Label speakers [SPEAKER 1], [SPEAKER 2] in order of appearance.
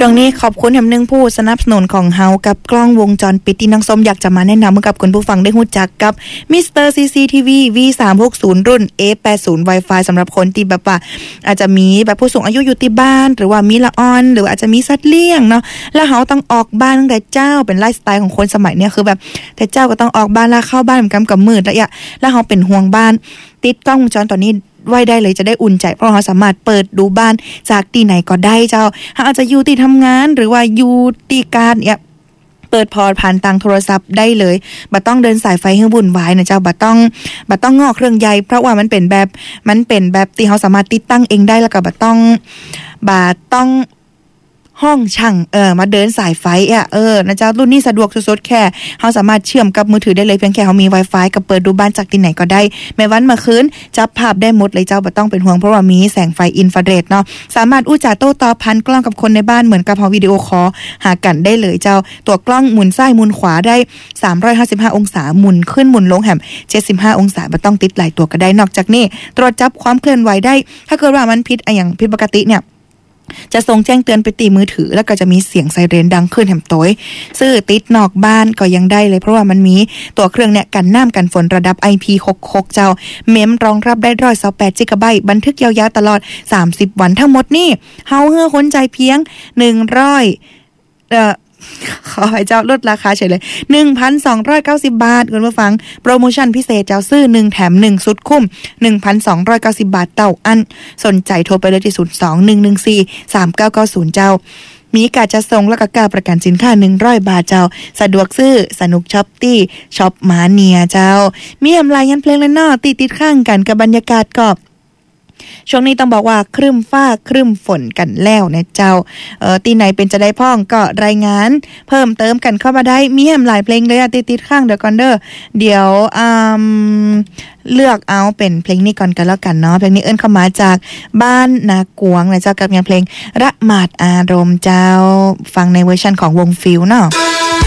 [SPEAKER 1] ช่วงนี้ขอบคุณแห่งหนึ่งผู้สนับสนุนของเฮากับกล้องวงจรปิดที่น้องส้มอยากจะมาแนะนำกับคุณผู้ฟังได้รู้จักกับ Mr. CCTV V360 รุ่น A80 Wi-Fi สำหรับคนที่แบบว่าอาจจะมีแบบผู้สูงอายุอยู่ที่บ้านหรือว่ามีละอ่อนหรืออาจจะมีสัตว์เลี้ยงเนาะแล้วเฮาต้องออกบ้านตั้งแต่เจ้าเป็นไลฟ์สไตล์ของคนสมัยเนี้ยคือแบบแต่เจ้าก็ต้องออกบ้านแล้วเข้าบ้านเหมือนกันกับมืดแล้วเฮาเป็นห่วงบ้านติดกล้องวงจรตอนนี้ไว้ได้เลยจะได้อุ่นใจเพราะเราสามารถเปิดดูบ้านจากที่ไหนก็ได้เจ้าอาจจะอยู่ที่ทำงานหรือว่าอยู่ที่การเนี่ยเปิดพอผ่านทางโทรศัพท์ได้เลยบ่ต้องเดินสายไฟให้วุ่นวายนะเจ้าบ่ต้องงอเครื่องใยเพราะว่ามันเป็นแบบที่เราสามารถติดตั้งเองได้แล้วก็บ่ต้องห้องช่างมาเดินสายไฟนะเจ้ารุ่นนี้สะดวกสุดๆแค่เฮาสามารถเชื่อมกับมือถือได้เลยเพียงแค่เฮามี Wi-Fi กับเปิดดูบ้านจากที่ไหนก็ได้แม้วันเมื่อคืนจับภาพได้หมดเลยเจ้าบ่ต้องเป็นห่วงเพราะว่ามีแสงไฟอินฟราเรดเนาะสามารถอู้จาโต้ตอบผ่านกล้องกับคนในบ้านเหมือนกับเฮาวิดีโอคอลหากันได้เลยเจ้าตัวกล้องหมุนซ้ายหมุนขวาได้355องศาหมุนขึ้นหมุนลงแหม75องศาบ่ต้องติดหลายตัวก็ได้นอกจากนี้ตรวจจับความเคลื่อนไหวได้ถ้าเกิดว่ามันผิดอย่างผิดปกติเนี่ยจะส่งแจ้งเตือนไปตีมือถือแล้วก็จะมีเสียงไซเรนดังขึ้นแหมโต้ยซื้อติดนอกบ้านก็ยังได้เลยเพราะว่ามันมีตัวเครื่องเนี่ยกันน้ำกันฝนระดับ IP66 เจ้าเมมรองรับได้128 GB บันทึกยาวๆตลอด30วันทั้งหมดนี่เฮาเฮือคนใจเพียงขอให้เจ้าลดราคาเฉยเลย 1,290 บาทคุณผู้ฟังโปรโมชั่นพิเศษเจ้าซื้อ1แถม1สุดคุ้ม 1,290 บาทเต่าอันสนใจโทรไปเลยที่02-114-3990เจ้ามีการจะส่งและก็การประกันสินค้า100 บาทเจ้าสะดวกซื้อสนุกช็อปตี้ช็อปมาเนียเจ้ามีอำลายยันเพลงและนอติดข้างกันกับบรรยากาศก็ช่วงนี้ต้องบอกว่าครึ้มฟ้าครึ้มฝนกันแล้วนะเจ้าตีไหนเป็นจะได้พ้องก็รายงานเพิ่มเติมกันเข้ามาได้มีหลายเพลงเลยติดข้างเดี๋ยวก่อนเดี๋ยวเลือกเอาเป็นเพลงนี้ก่อนกันแล้วกันเนาะเพลงนี้เอิ้นเข้ามาจากบ้านนากวงนะเจ้ากับงานเพลงระหมาดอารมณ์เจ้าฟังในเวอร์ชันของวงฟิลเนาะ